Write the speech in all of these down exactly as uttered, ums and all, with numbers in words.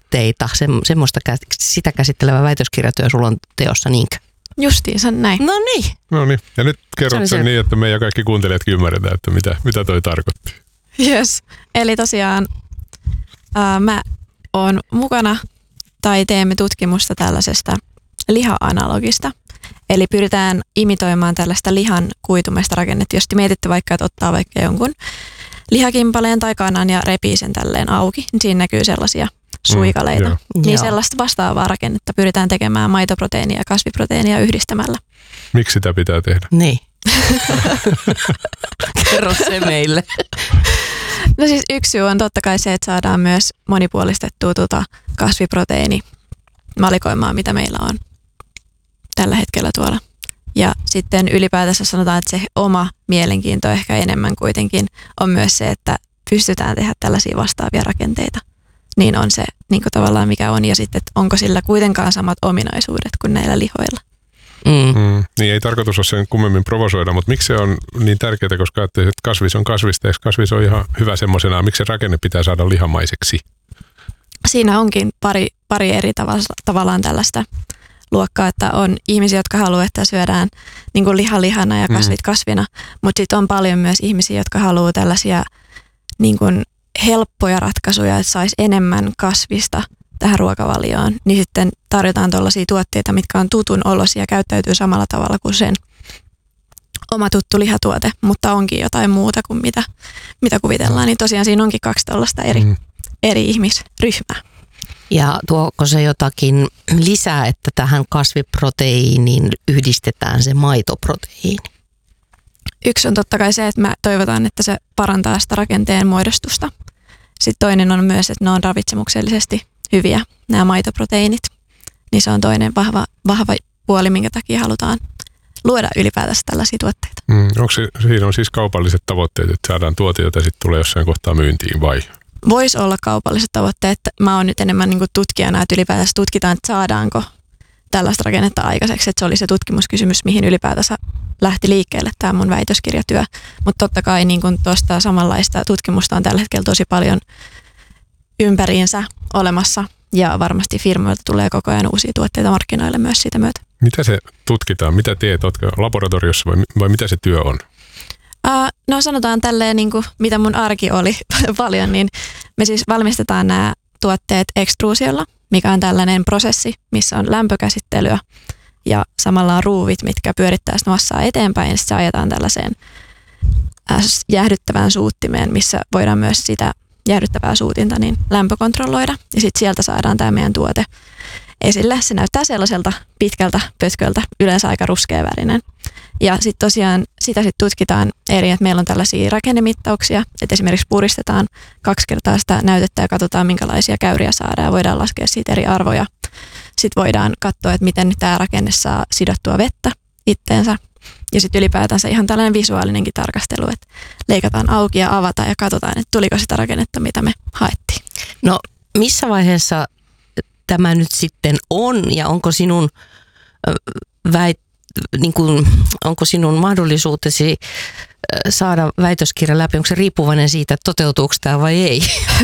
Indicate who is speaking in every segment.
Speaker 1: tuotteita, se, semmoista sitä käsittelevä väitöskirjatyö sulla on teossa, niinkö?
Speaker 2: Justiinsa näin.
Speaker 1: No niin.
Speaker 3: No niin, ja nyt kerrot sen niin, että meidän kaikki kuuntelijatkin ymmärretään, että mitä, mitä toi tarkoitti.
Speaker 2: Yes. Eli tosiaan ää, mä oon mukana tai teemme tutkimusta tällaisesta liha-analogista. Eli pyritään imitoimaan tällaista lihan kuitumista rakennetta. Jos te mietitte vaikka, että ottaa vaikka jonkun lihakimpaleen tai kanan ja repii sen tälleen auki, niin siinä näkyy sellaisia suikaleita. Mm, niin sellaista vastaavaa rakennetta pyritään tekemään maitoproteiinia ja kasviproteiinia yhdistämällä.
Speaker 3: Miksi sitä pitää tehdä?
Speaker 1: Niin. Kerro se meille.
Speaker 2: No siis yksi syy on totta kai se, että saadaan myös monipuolistettua tuota kasviproteiinivalikoimaa, mitä meillä on tällä hetkellä tuolla. Ja sitten ylipäätänsä sanotaan, että se oma mielenkiinto ehkä enemmän kuitenkin on myös se, että pystytään tehdä tällaisia vastaavia rakenteita. Niin on se niin kuin tavallaan mikä on ja sitten, että onko sillä kuitenkaan samat ominaisuudet kuin näillä lihoilla.
Speaker 3: Mm. Mm. Niin ei tarkoitus ole sen kummemmin provosoida, mutta miksi se on niin tärkeää, koska ajattelee, että kasvis on kasvista, eikö kasvis on ihan hyvä semmoisena, miksi se rakenne pitää saada lihamaiseksi?
Speaker 2: Siinä onkin pari, pari eri tavalla, tavallaan tällaista luokkaa, että on ihmisiä, jotka haluaa, että syödään niin kuin liha lihana ja kasvit kasvina, mutta sitten on paljon myös ihmisiä, jotka haluaa tällaisia niin kuin helppoja ratkaisuja, että saisi enemmän kasvista tähän ruokavalioon, niin sitten tarjotaan tuollaisia tuotteita, mitkä on tutun olosia ja käyttäytyy samalla tavalla kuin sen oma tuttu lihatuote, mutta onkin jotain muuta kuin mitä, mitä kuvitellaan. Niin tosiaan siinä onkin kaksi tuollaista eri, mm. eri ihmisryhmää.
Speaker 1: Ja tuoko se jotakin lisää, että tähän kasviproteiiniin yhdistetään se maitoproteiini?
Speaker 2: Yksi on totta kai se, että me toivotaan, että se parantaa sitä rakenteen muodostusta. Sitten toinen on myös, että ne on ravitsemuksellisesti hyviä, nämä maitoproteiinit. Niin se on toinen vahva, vahva puoli, minkä takia halutaan luoda ylipäätänsä tällaisia tuotteita.
Speaker 3: Mm, onko se, siinä on siis kaupalliset tavoitteet, että saadaan tuote, jota sitten tulee jossain kohtaa myyntiin vai?
Speaker 2: Voisi olla kaupalliset tavoitteet. Mä oon nyt enemmän niin kuin tutkijana, että ylipäätänsä tutkitaan, että saadaanko tällaista rakennetta aikaiseksi. Että se oli se tutkimuskysymys, mihin ylipäätänsä lähti liikkeelle tämä mun väitöskirjatyö. Mutta totta kai niin kuin tuosta samanlaista tutkimusta on tällä hetkellä tosi paljon ympäriinsä olemassa. Ja varmasti firmoilta tulee koko ajan uusia tuotteita markkinoille myös siitä myötä.
Speaker 3: Mitä se tutkitaan? Mitä teet? Oletko laboratoriossa vai, vai mitä se työ on?
Speaker 2: Uh, no sanotaan tälleen, niin kuin, mitä mun arki oli paljon, niin me siis valmistetaan nämä tuotteet ekstruusiolla, mikä on tällainen prosessi, missä on lämpökäsittelyä ja samalla on ruuvit, mitkä pyörittää sitä massaa eteenpäin ja sitten se ajetaan tällaiseen äh, jäähdyttävään suuttimeen, missä voidaan myös sitä jäähdyttävää suutinta niin lämpökontrolloida ja sitten sieltä saadaan tämä meidän tuote esille. Se näyttää sellaiselta pitkältä pötköltä, yleensä aika ruskeavärinen. Ja sitten tosiaan sitä sitten tutkitaan eri, että meillä on tällaisia rakennemittauksia, että esimerkiksi puristetaan kaksi kertaa sitä näytettä ja katsotaan minkälaisia käyriä saadaan ja voidaan laskea siitä eri arvoja. Sitten voidaan katsoa, että miten tämä rakenne saa sidottua vettä itteensä ja sitten ylipäätänsä ihan tällainen visuaalinenkin tarkastelu, että leikataan auki ja avataan ja katsotaan, että tuliko sitä rakennetta, mitä me haettiin.
Speaker 1: No missä vaiheessa tämä nyt sitten on ja onko sinun väit, niin kuin, onko sinun mahdollisuutesi saada väitöskirja läpi, onko se riippuvainen siitä, että toteutuuko tämä vai ei?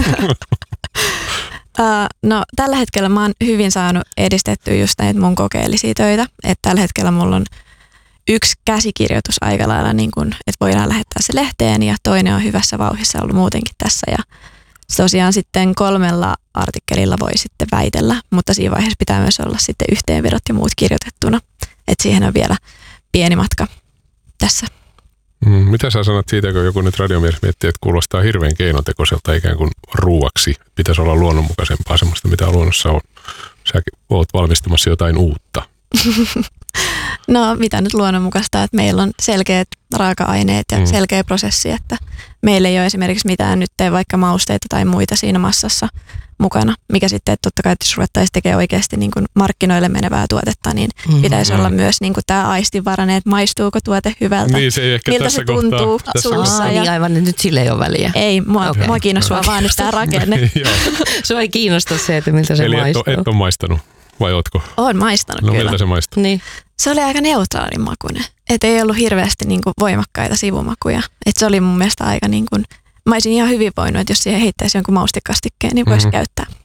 Speaker 2: uh, no tällä hetkellä mä oon hyvin saanut edistettyä just näitä mun kokeellisia töitä, että tällä hetkellä mulla on yksi käsikirjoitus aika lailla, niin kun, että voidaan lähettää se lehteen ja toinen on hyvässä vauhdissa ollut muutenkin tässä ja tosiaan sitten kolmella artikkelilla voi sitten väitellä, mutta siinä vaiheessa pitää myös olla sitten yhteenvedot ja muut kirjoitettuna. Että siihen on vielä pieni matka tässä.
Speaker 3: Mm, mitä sä sanot siitä, kun joku nyt radiomies miettii, että kuulostaa hirveän keinotekoiselta ikään kuin ruuaksi. Pitäisi olla luonnonmukaisempaa semmoista, mitä luonnossa on. Sä oot valmistamassa jotain uutta.
Speaker 2: No mitä nyt luonnonmukaista, että meillä on selkeät raaka-aineet ja mm. selkeä prosessi, että meillä ei ole esimerkiksi mitään nyt tee vaikka mausteita tai muita siinä massassa mukana, mikä sitten, että totta kai, että jos ruvettaisiin tekemään oikeasti niin kuin markkinoille menevää tuotetta, niin mm. pitäisi mm. olla myös niin kuin tämä aistinvarainen, että maistuuko tuote hyvältä,
Speaker 3: niin, se ei ehkä
Speaker 2: miltä
Speaker 3: tässä
Speaker 2: se tuntuu
Speaker 3: kohtaa,
Speaker 2: suussa.
Speaker 1: Aa, ja... niin aivan, nyt sille ei ole väliä.
Speaker 2: Ei, mua, okay. mua kiinnostaa no. vaan nyt tämä rakenne.
Speaker 1: Sua ei kiinnosta se, että miltä se
Speaker 3: Eli
Speaker 1: maistuu.
Speaker 3: Eli et, et ole maistanut, vai ootko?
Speaker 2: Oon maistanut
Speaker 3: no,
Speaker 2: kyllä.
Speaker 3: No miltä se maistuu?
Speaker 2: Niin. Se oli aika neutraalin makuinen. Että ei ollut hirveästi niin kuin voimakkaita sivumakuja. Että se oli mun mielestä aika niin kuin, mä olisin ihan hyvin voinut, että jos siihen heittäisi jonkun maustikastikkeen, niin voisi mm-hmm. käyttää.